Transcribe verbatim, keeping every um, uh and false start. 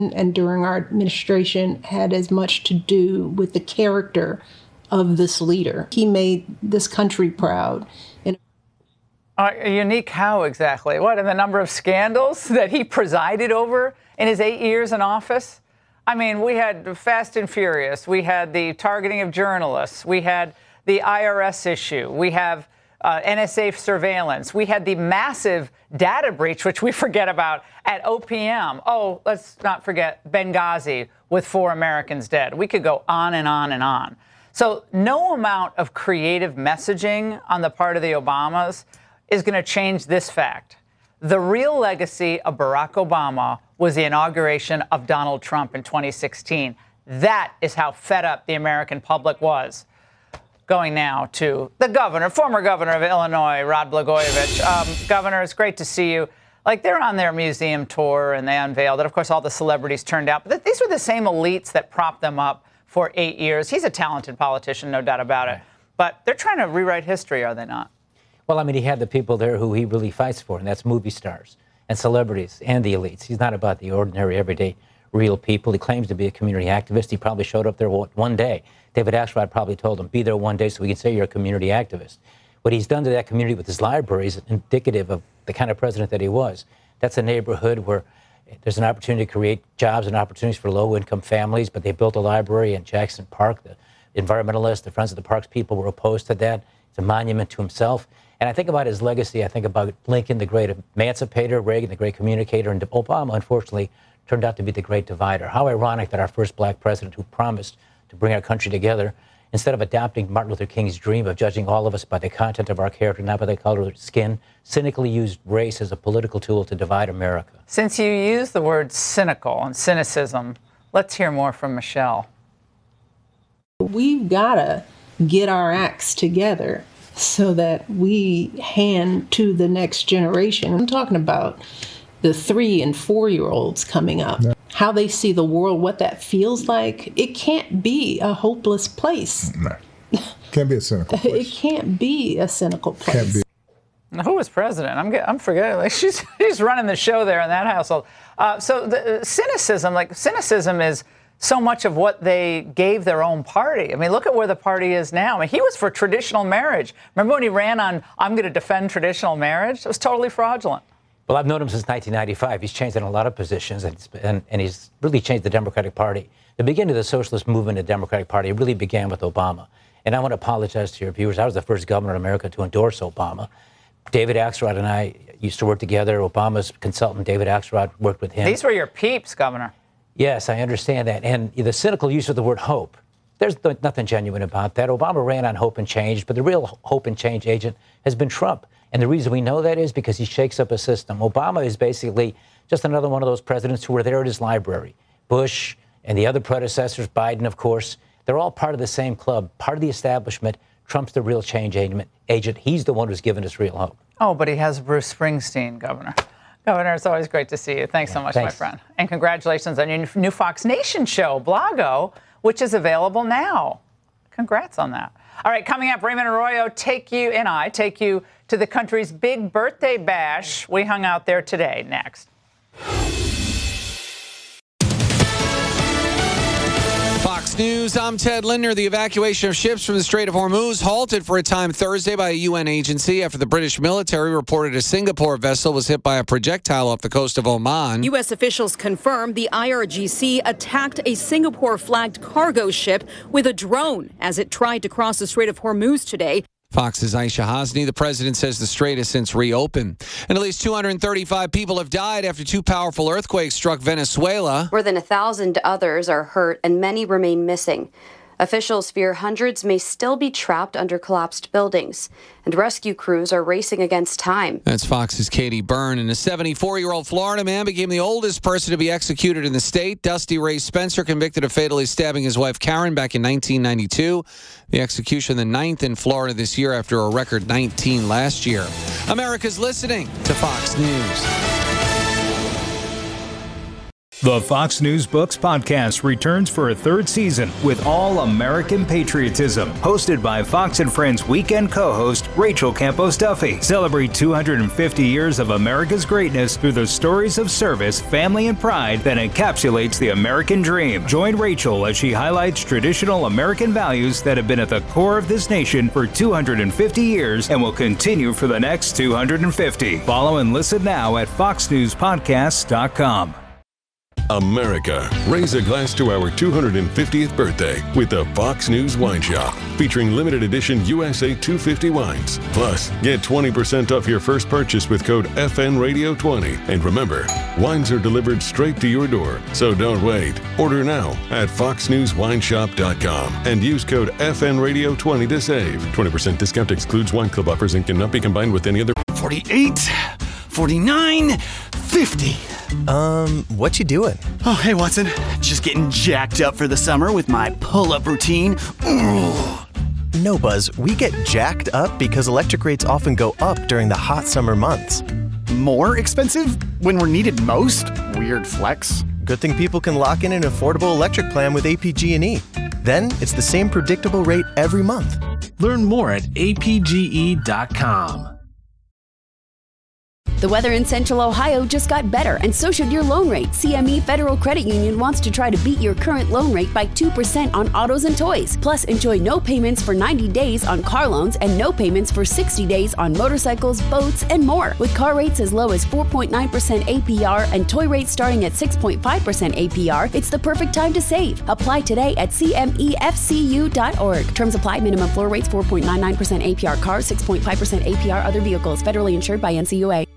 and during our administration had as much to do with the character of this leader. He made this country proud. And uh, unique how exactly? What, in the number of scandals that he presided over in his eight years in office? I mean, we had Fast and Furious. We had the targeting of journalists. We had the I R S issue. We have Uh, N S A surveillance. We had the massive data breach, which we forget about, at O P M. Oh, let's not forget Benghazi with four Americans dead. We could go on and on and on. So no amount of creative messaging on the part of the Obamas is going to change this fact. The real legacy of Barack Obama was the inauguration of Donald Trump in twenty sixteen. That is how fed up the American public was. Going now to the governor, former governor of Illinois, Rod Blagojevich. Um, governor, it's great to see you. Like, they're on their museum tour, and they unveiled it. Of course, all the celebrities turned out. But these were the same elites that propped them up for eight years. He's a talented politician, no doubt about it. But they're trying to rewrite history, are they not? Well, I mean, he had the people there who he really fights for, and that's movie stars and celebrities and the elites. He's not about the ordinary, everyday, real people. He claims to be a community activist. He probably showed up there one day. David Axelrod probably told him, be there one day so we can say you're a community activist. What he's done to that community with his library is indicative of the kind of president that he was. That's a neighborhood where there's an opportunity to create jobs and opportunities for low-income families, but they built a library in Jackson Park. The environmentalists, the Friends of the Parks people were opposed to that. It's a monument to himself. And I think about his legacy. I think about Lincoln, the great emancipator, Reagan, the great communicator, and Obama, unfortunately, turned out to be the great divider. How ironic that our first black president, who promised to bring our country together, instead of adopting Martin Luther King's dream of judging all of us by the content of our character, not by the color of our skin, cynically used race as a political tool to divide America. Since you use the word cynical and cynicism, let's hear more from Michelle. We've got to get our acts together so that we hand to the next generation. I'm talking about the three and four-year-olds coming up. Yeah. How they see the world, what that feels like. It can't be a hopeless place. No. Can't be a cynical place. It can't be a cynical place. Can't be. Now, who was president? I'm I'm forgetting. Like, she's she's running the show there in that household. Uh, so the uh, cynicism, like cynicism, is so much of what they gave their own party. I mean, look at where the party is now. I mean, he was for traditional marriage. Remember when he ran on, I'm going to defend traditional marriage? It was totally fraudulent. Well, I've known him since nineteen ninety-five. He's changed in a lot of positions, and, and, and he's really changed the Democratic Party. The beginning of the socialist movement in the Democratic Party really began with Obama. And I want to apologize to your viewers. I was the first governor in America to endorse Obama. David Axelrod and I used to work together. Obama's consultant, David Axelrod, worked with him. These were your peeps, Governor. Yes, I understand that. And the cynical use of the word hope. There's nothing genuine about that. Obama ran on hope and change, but the real hope and change agent has been Trump. And the reason we know that is because he shakes up a system. Obama is basically just another one of those presidents who were there at his library. Bush and the other predecessors, Biden, of course, they're all part of the same club, part of the establishment. Trump's the real change agent. He's the one who's given us real hope. Oh, but he has Bruce Springsteen, Governor. Governor, it's always great to see you. Thanks yeah, so much, thanks. my friend. And congratulations on your new Fox Nation show, Blago, which is available now. Congrats on that. All right, coming up, Raymond Arroyo take you and I take you to the country's big birthday bash. We hung out there today. Next. Fox News, I'm Ted Linder. The evacuation of ships from the Strait of Hormuz halted for a time Thursday by a U N agency after the British military reported a Singapore vessel was hit by a projectile off the coast of Oman. U S officials confirmed the I R G C attacked a Singapore-flagged cargo ship with a drone as it tried to cross the Strait of Hormuz today. Fox's Aisha Hasni. The president says the strait has since reopened. And at least two hundred thirty-five people have died after two powerful earthquakes struck Venezuela. More than a thousand others are hurt and many remain missing. Officials fear hundreds may still be trapped under collapsed buildings, and rescue crews are racing against time. That's Fox's Katie Byrne. And a seventy-four-year-old Florida man became the oldest person to be executed in the state. Dusty Ray Spencer, convicted of fatally stabbing his wife Karen back in nineteen ninety-two. The execution, the ninth in Florida this year after a record nineteen last year. America's listening to Fox News. The Fox News Books podcast returns for a third season with all American patriotism. Hosted by Fox and Friends weekend co-host Rachel Campos Duffy. Celebrate two hundred fifty years of America's greatness through the stories of service, family, and pride that encapsulates the American dream. Join Rachel as she highlights traditional American values that have been at the core of this nation for two hundred fifty years and will continue for the next two hundred fifty. Follow and listen now at fox news podcasts dot com. America, raise a glass to our two hundred fiftieth birthday with the Fox News Wine Shop, featuring limited edition U S A two fifty wines. Plus, get twenty percent off your first purchase with code F N Radio twenty. And remember, wines are delivered straight to your door, so don't wait. Order now at fox news wine shop dot com and use code F N Radio twenty to save. twenty percent discount excludes wine club offers and cannot be combined with any other. forty-eight, forty-nine, fifty. Um, what you doing? Oh, hey, Watson. Just getting jacked up for the summer with my pull-up routine. Ooh. No, Buzz. We get jacked up because electric rates often go up during the hot summer months. More expensive when we're needed most? Weird flex. Good thing people can lock in an affordable electric plan with A P G and E. Then it's the same predictable rate every month. Learn more at A P G E dot com. The weather in Central Ohio just got better, and so should your loan rate. C M E Federal Credit Union wants to try to beat your current loan rate by two percent on autos and toys. Plus, enjoy no payments for ninety days on car loans and no payments for sixty days on motorcycles, boats, and more. With car rates as low as four point nine percent A P R and toy rates starting at six point five percent A P R, it's the perfect time to save. Apply today at C M E F C U dot org. Terms apply. Minimum floor rates four point nine nine percent A P R cars, six point five percent A P R other vehicles. Federally insured by N C U A.